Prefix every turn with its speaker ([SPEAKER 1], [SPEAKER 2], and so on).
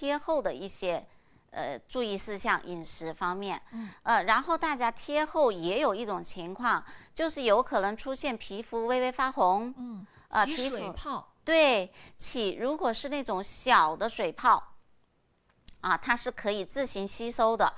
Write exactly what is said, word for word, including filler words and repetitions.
[SPEAKER 1] 贴后的一些呃注意事项，饮食方面，嗯，呃，然后大家贴后也有一种情况，就是有可能出现皮肤微微发红，
[SPEAKER 2] 嗯，
[SPEAKER 1] 呃，
[SPEAKER 2] 起
[SPEAKER 1] 皮肤
[SPEAKER 2] 水泡，
[SPEAKER 1] 对起，如果是那种小的水泡。啊，它是可以自行吸收的，